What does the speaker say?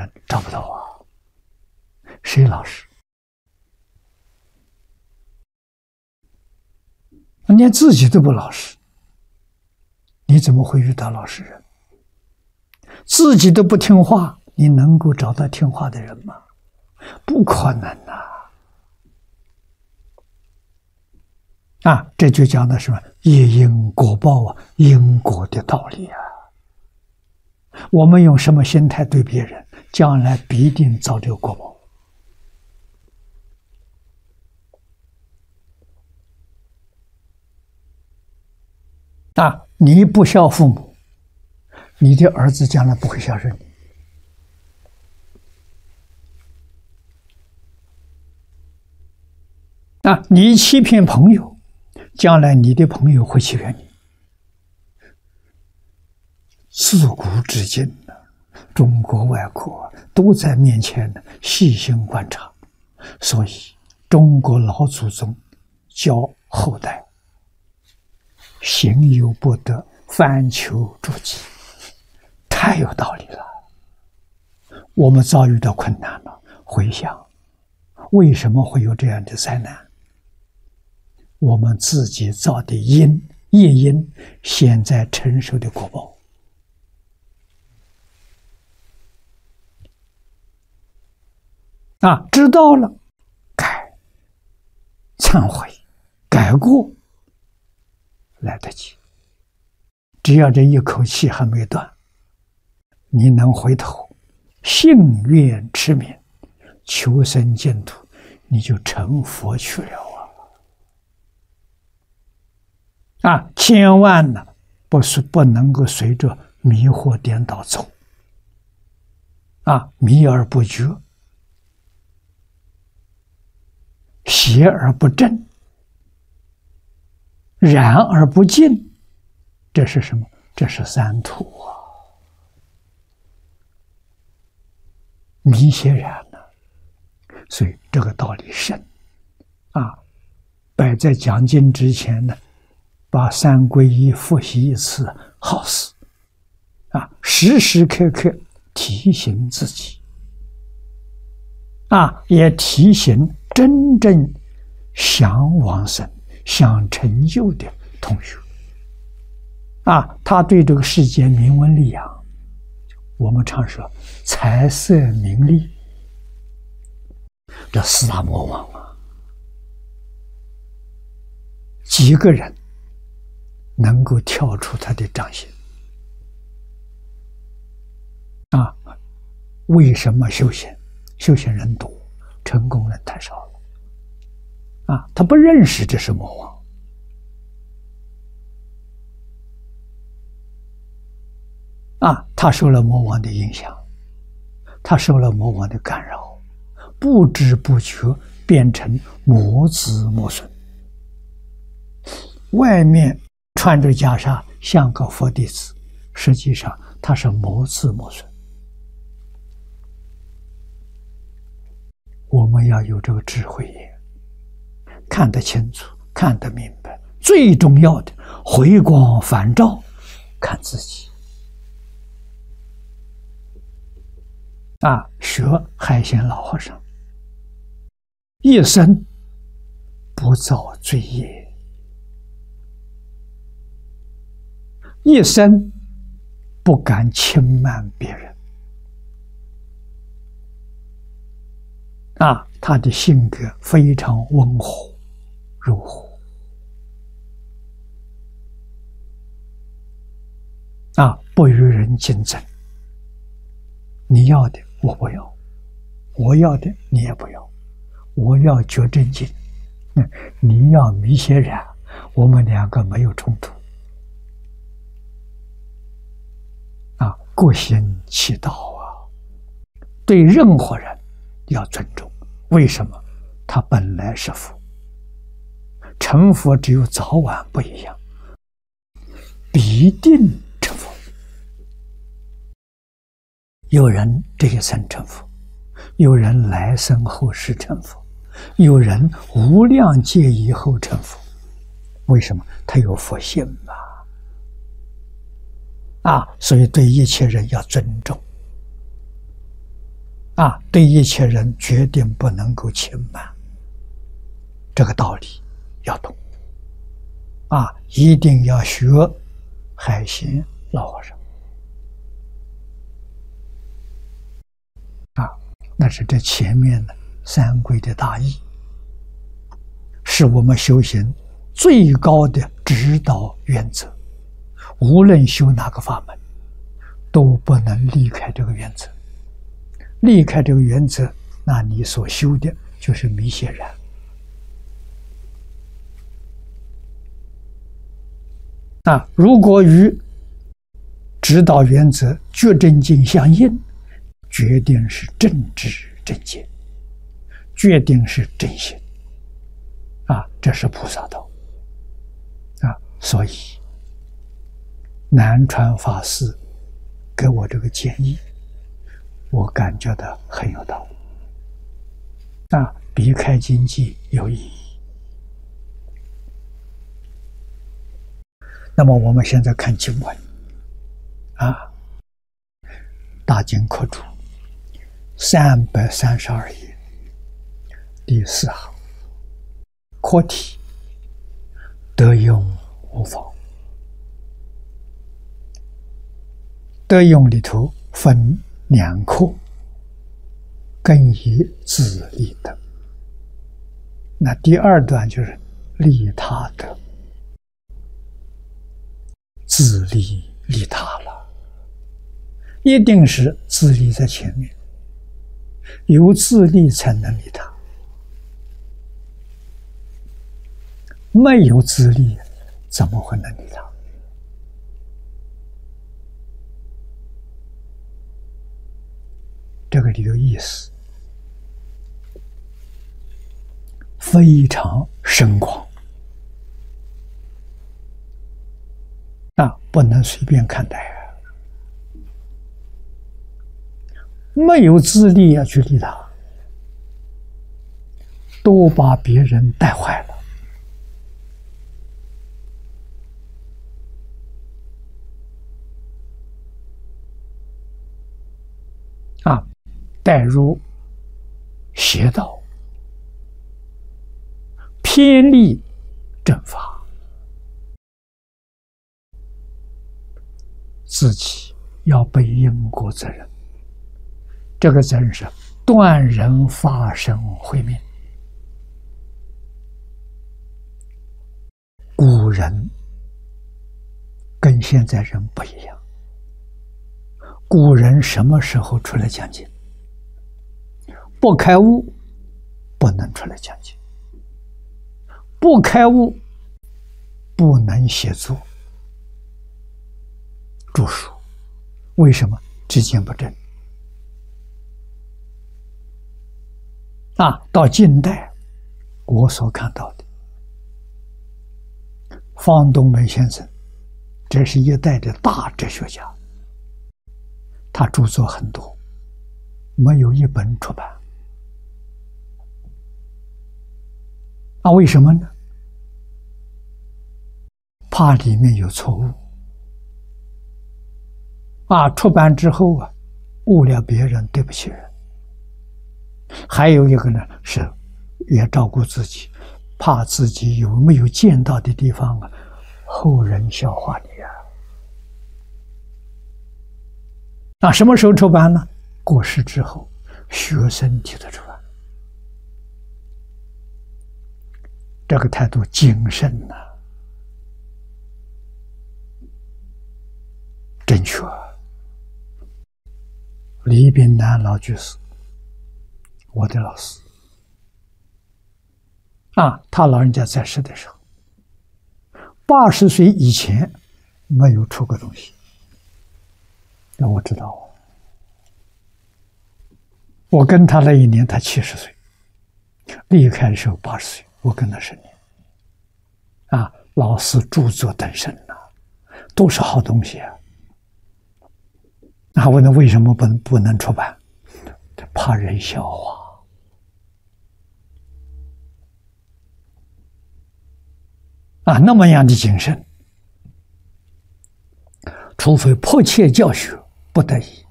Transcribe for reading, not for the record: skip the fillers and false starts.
人找不到啊，谁老实？连自己都不老实，你怎么会遇到老实人？自己都不听话，你能够找到听话的人吗？不可能啊！这就讲的什么业因果报啊，因果的道理啊。我们用什么心态对别人，将来必定遭这个果报。你不孝父母，你的儿子将来不会孝顺你。你欺骗朋友，将来你的朋友会欺骗你。自古至今呢，中国外国都在面前细心观察，所以中国老祖宗教后代行有不得，反求诸己，太有道理了。我们遭遇到困难了，回想为什么会有这样的灾难？我们自己造的因，业因，现在承受的果报。知道了，改、忏悔、改过，来得及。只要这一口气还没断，你能回头，信愿持勉，求生净土，你就成佛去了千万呢，不能够随着迷惑颠倒走，迷而不觉，邪而不正，染而不净，这是什么？这是三途迷邪染了。所以这个道理深摆在讲经之前呢，把三皈依复习一次，好事时时刻刻提醒自己也提醒真正想往生、想成就的同学他对这个世界名闻利养，我们常说财色名利，这四大魔王几个人能够跳出他的掌心为什么修行人多，成功人太少了他不认识这是魔王他受了魔王的影响，他受了魔王的干扰，不知不觉变成魔子魔孙，外面穿着袈裟像个佛弟子，实际上他是魔子魔孙。我们要有这个智慧也看得清楚，看得明白，最重要的回光返照，看自己学海鲜老和尚，一生不造罪业，一生不敢轻慢别人他的性格非常温和柔和不与人竞争，你要的我不要，我要的你也不要，我要觉真经，你要迷邪染，我们两个没有冲突各行其道对任何人要尊重。为什么？他本来是佛，成佛只有早晚不一样，必定成佛。有人这一生成佛，有人来生后世成佛，有人无量劫以后成佛。为什么？他有佛性所以对一切人要尊重对一切人决定不能够轻慢，这个道理要懂。一定要学海贤老和尚。那是这前面的三归的大义，是我们修行最高的指导原则。无论修哪个法门，都不能离开这个原则。离开这个原则，那你所修的就是迷显然。如果与指导原则觉真经相应，决定是正知正见，决定是正心。这是菩萨道。所以南传法师给我这个建议，我感觉到很有道理。比开经记有意义。那么我们现在看经文。大经科注332页第4行，课题得用无妨。得用里头分2课，更以自利德。那第2段就是利他德，自利利他了，一定是自利在前面，有自利才能利他，没有自利怎么会能利他？这个里的意思非常深广，不能随便看待。没有自利要去利他，都把别人带坏了。带入邪道，偏离正法，自己要背因果责任。这个责任是断人发生慧命。古人跟现在人不一样，古人什么时候出来讲经？不开悟不能出来讲经，不开悟不能写作著书。为什么？知见不正。到近代我所看到的方东梅先生，这是一代的大哲学家，他著作很多，没有一本出版。为什么呢？怕里面有错误。出版之后误了别人，对不起人。还有一个呢，是也照顾自己，怕自己有没有见到的地方后人笑话你什么时候出版呢？过世之后，学生替他出版。这个态度谨慎正确。李炳南老居士，我的老师他老人家在世的时候，80岁以前没有出过东西。我知道，我跟他那一年他70岁，离开的时候80岁，我跟他10年。老师著作等身都是好东西问他为什么不能出版？怕人笑话。那么样的谨慎，除非迫切教学，不得已。